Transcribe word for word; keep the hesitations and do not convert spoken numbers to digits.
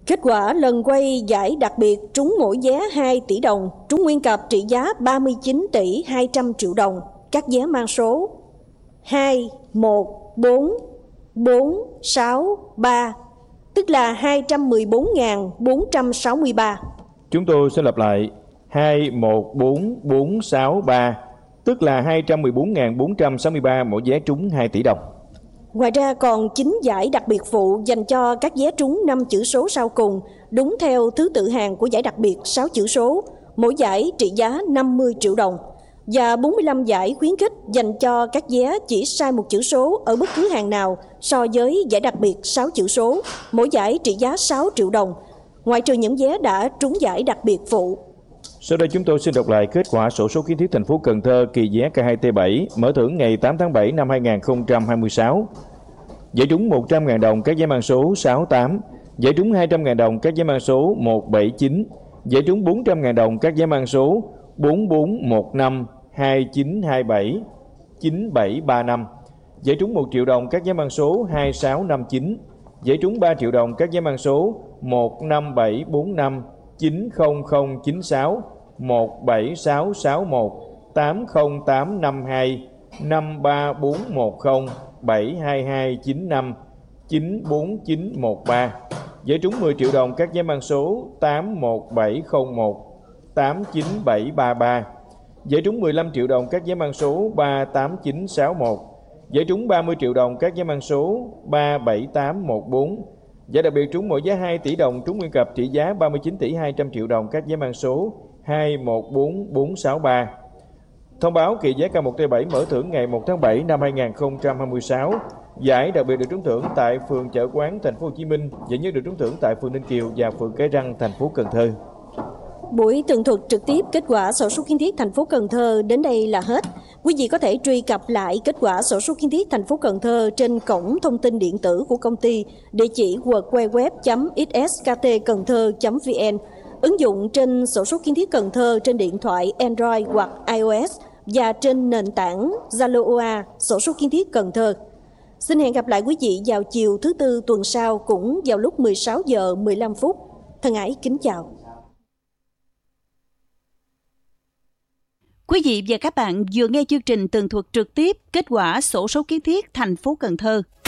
Kết quả lần quay giải đặc biệt trúng mỗi vé hai tỷ đồng, trúng nguyên cặp trị giá ba mươi chín tỷ hai trăm triệu đồng. Các vé mang số hai một bốn bốn sáu ba, tức là hai trăm mười bốn nghìn bốn trăm sáu mươi ba. Chúng tôi sẽ lặp lại hai một bốn bốn sáu ba, tức là hai trăm mười bốn nghìn bốn trăm sáu mươi ba, mỗi vé trúng hai tỷ đồng. Ngoài ra còn chín giải đặc biệt phụ dành cho các vé trúng năm chữ số sau cùng, đúng theo thứ tự hàng của giải đặc biệt sáu chữ số, mỗi giải trị giá năm mươi triệu đồng. Và bốn mươi lăm giải khuyến khích dành cho các vé chỉ sai một chữ số ở bất cứ hàng nào so với giải đặc biệt sáu chữ số, mỗi giải trị giá sáu triệu đồng, ngoại trừ những vé đã trúng giải đặc biệt phụ. Sau đây chúng tôi xin đọc lại kết quả xổ số kiến thiết thành phố Cần Thơ kỳ vé K hai T bảy mở thưởng ngày tám tháng bảy năm hai nghìn không trăm hai mươi sáu. Giải trúng một trăm nghìn đồng các vé mang số sáu tám, giải trúng hai trăm nghìn đồng các vé mang số một bảy chín, giải trúng bốn trăm nghìn đồng các vé mang số bốn bốn một năm hai chín hai bảy chín bảy ba năm, giải trúng một triệu đồng các vé mang số hai sáu năm chín, giải trúng ba triệu đồng các vé mang số một năm bảy bốn năm chín không không chín sáu, một bảy sáu sáu một, tám không tám năm hai, năm ba bốn một không, bảy hai hai chín năm, chín bốn chín một ba, giải trúng mười triệu đồng các vé mang số tám một bảy không một, tám chín bảy ba ba, giải trúng mười lăm triệu đồng các vé mang số ba tám chín sáu một, giải trúng ba mươi triệu đồng các vé mang số ba bảy tám một bốn, giải đặc biệt trúng mỗi vé hai tỷ đồng trúng nguyên cặp trị giá ba mươi chín tỷ hai trăm triệu đồng các vé mang số hai một bốn bốn sáu ba. Thông báo kỳ vé K một T bảy mở thưởng ngày một tháng bảy năm hai nghìn không trăm hai mươi sáu. Giải đặc biệt được trúng thưởng tại phường Chợ Quán thành phố Hồ Chí Minh, giải nhất được trúng thưởng tại phường Ninh Kiều và phường Cái Răng thành phố Cần Thơ. Buổi tường thuật trực tiếp kết quả xổ số kiến thiết thành phố Cần Thơ đến đây là hết. Quý vị có thể truy cập lại kết quả xổ số kiến thiết thành phố Cần Thơ trên cổng thông tin điện tử của công ty, địa chỉ w w w chấm x s k t cần thơ chấm v n, ứng dụng trên xổ số kiến thiết Cần Thơ trên điện thoại Android hoặc iOS và trên nền tảng Zalo o a xổ số kiến thiết Cần Thơ. Xin hẹn gặp lại quý vị vào chiều thứ Tư tuần sau cũng vào lúc mười sáu giờ mười lăm phút. Thân ái kính chào. Quý vị và các bạn vừa nghe chương trình tường thuật trực tiếp kết quả xổ số kiến thiết thành phố Cần Thơ.